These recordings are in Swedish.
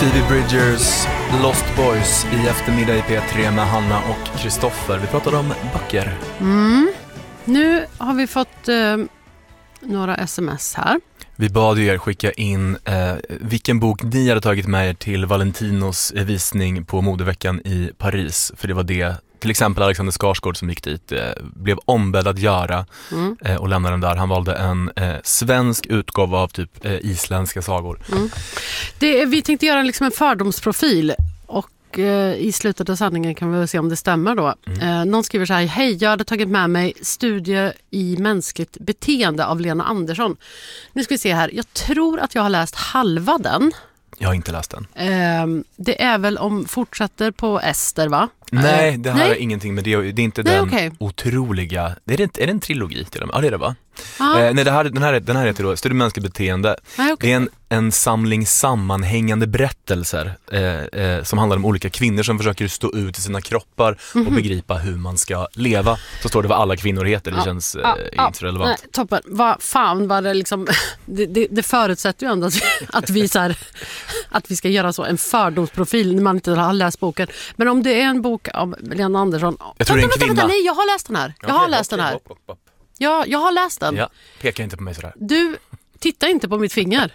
Phoebe Bridgers, Lost Boys i eftermiddag i P3 med Hanna och Kristoffer. Vi pratade om böcker. Nu har vi fått några sms här. Vi bad er skicka in vilken bok ni hade tagit med er till Valentinos visning på modeveckan i Paris. För det var det, till exempel Alexander Skarsgård som gick dit, blev ombedd att göra och lämna den där. Han valde en svensk utgåva av typ isländska sagor. Vi tänkte göra liksom en fördomsprofil och i slutet av sändningen kan vi väl se om det stämmer då. Någon skriver så här: hej, jag hade tagit med mig Studie i mänskligt beteende av Lena Andersson. Nu ska vi se här, jag tror att jag har läst halva den. Jag har inte läst den. Det är väl om fortsätter på Ester, va? Nej, det här är ingenting med det. Det är inte den okay. otroliga. Är det en trilogi till och med? Ja, det är det, va? Nej, den här heter då Studie i mänskligt beteende. Okay. Det är en samling sammanhängande berättelser som handlar om olika kvinnor som försöker stå ut i sina kroppar och begripa hur man ska leva. Så står det vad alla kvinnor heter. Det känns inte så relevant. Nej, toppen. Vad fan var det liksom... det förutsätter ju ändå att vi ska göra så en fördomsprofil när man inte har läst boken. Men om det är en bok av Lena Andersson... Jag tror det är en kvinna. Nej, jag har läst den här. Jag har läst den här. Ja, jag har läst den. Ja, peka inte på mig sådär. Du, titta inte på mitt finger.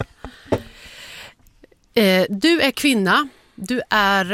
Du är kvinna. Du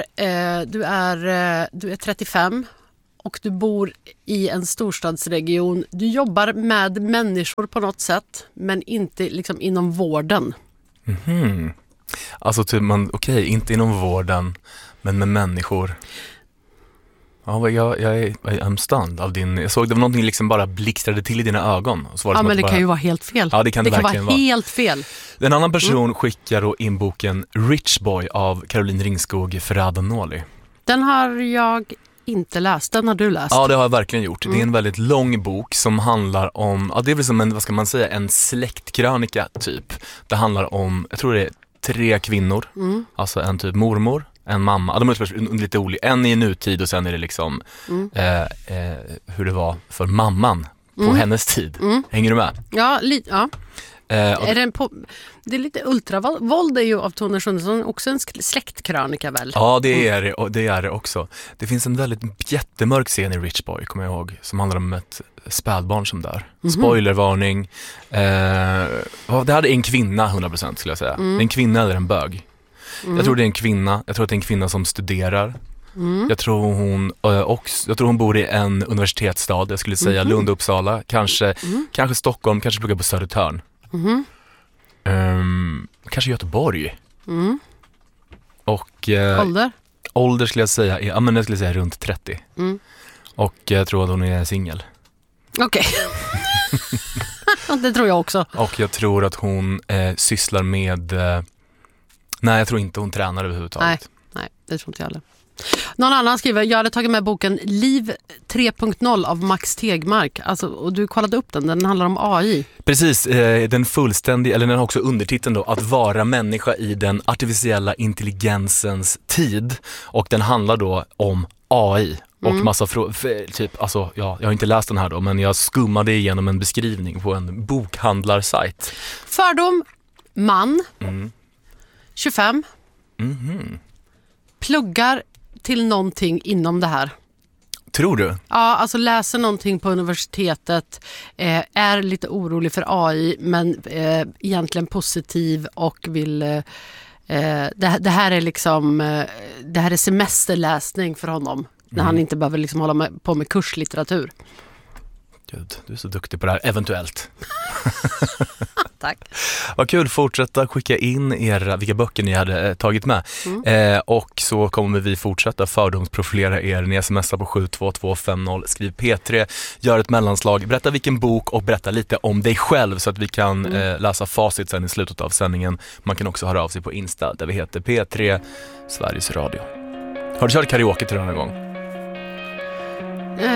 är 35 och du bor i en storstadsregion. Du jobbar med människor på något sätt, men inte liksom inom vården. Alltså typ inte inom vården, men med människor. Ja, jag är stunned av din... Jag såg det var någonting liksom bara blixtrade till i dina ögon. Så var det men det kan ju vara helt fel. Ja, det kan vara helt fel. En annan person skickar då in boken Rich Boy av Caroline Ringskog Ferrada-Noli. Den har jag inte läst. Den har du läst. Ja, det har jag verkligen gjort. Det är en väldigt lång bok som handlar om... Ja, det är väl som en släktkrönika typ. Det handlar om, jag tror det är 3 kvinnor. Alltså en typ mormor, en mamma. De är lite olika. En i nutid och sen är det liksom hur det var för mamman på hennes tid. Hänger du med? Ja, ja. Det är lite ultravåld är ju av Tone Schunnesson också en släktkrönika väl? Ja, det är det också. Det finns en väldigt jättemörk scen i Rich Boy, kommer jag ihåg, som handlar om ett spädbarn som dör. Spoilervarning. Det hade en kvinna 100% skulle jag säga. En kvinna eller en bög. Jag tror det är en kvinna. Jag tror att det är en kvinna som studerar. Jag tror hon bor i en universitetsstad. Jag skulle säga Lund, Uppsala, kanske Stockholm, kanske pluggar på Södertörn. Kanske Göteborg. Och ålder skulle jag säga jag skulle säga runt 30. Och jag tror att hon är singel. Okej. Det tror jag också. Och jag tror att hon sysslar med nej, jag tror inte hon tränar överhuvudtaget. Nej, det tror inte jag heller. Någon annan skriver, jag hade tagit med boken Liv 3.0 av Max Tegmark. Alltså, och du kollade upp den handlar om AI. Precis, den har också undertiteln då, att vara människa i den artificiella intelligensens tid. Och den handlar då om AI. Och massa typ, alltså, jag har inte läst den här då, men jag skummade igenom en beskrivning på en bokhandlarsajt. Fördom, man, 25, pluggar till någonting inom det här. Tror du? Ja, alltså läser någonting på universitetet, är lite orolig för AI, men egentligen positiv och vill... det här är liksom det här är semesterläsning för honom när han inte behöver liksom hålla på med kurslitteratur. Gud, du är så duktig på det här, eventuellt. Tack. Vad kul, fortsätta skicka in vilka böcker ni hade tagit med. Och så kommer vi fortsätta fördomsprofilera er. Ni smsar på 72250, skriv P3, gör ett mellanslag, berätta vilken bok och berätta lite om dig själv så att vi kan läsa facit sen i slutet av sändningen. Man kan också höra av sig på Insta där vi heter P3 Sveriges Radio. Har du kört karaoke till den här gång?